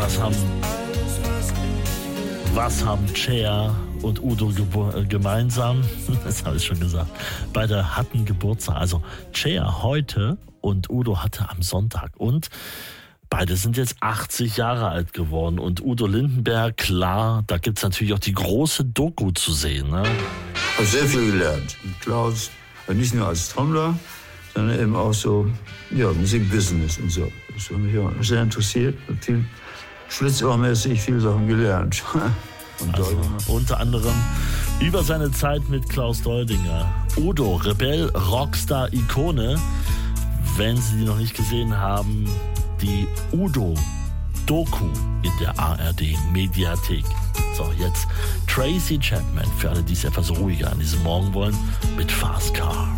Was haben Cher und Udo gemeinsam? Das habe ich schon gesagt. Beide hatten Geburtstag. Also Cher heute und Udo hatte am Sonntag. Und beide sind jetzt 80 Jahre alt geworden. Und Udo Lindenberg, klar, da gibt es natürlich auch die große Doku zu sehen. Ne? Ich habe sehr viel gelernt. Mit Klaus, nicht nur als Trommler, sondern eben auch so, Musikbusiness und so. Das hat mich auch sehr interessiert. Viel schlitzohrmäßig viele Sachen gelernt. Also, unter anderem über seine Zeit mit Klaus Doldinger. Udo, Rebell, Rockstar, Ikone. Wenn Sie die noch nicht gesehen haben, die Udo-Doku in der ARD-Mediathek. So, jetzt Tracy Chapman, für alle, die es etwas ruhiger an diesem Morgen wollen, mit Fast Car.